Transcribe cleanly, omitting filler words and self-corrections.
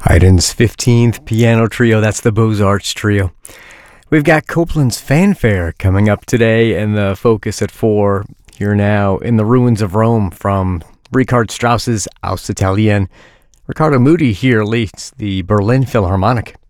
Haydn's 15th Piano Trio, that's the Beaux-Arts Trio. We've got Copland's Fanfare coming up today, and the focus at 4 here now in the Ruins of Rome from Richard Strauss's Aus Italien. Riccardo Muti here leads the Berlin Philharmonic.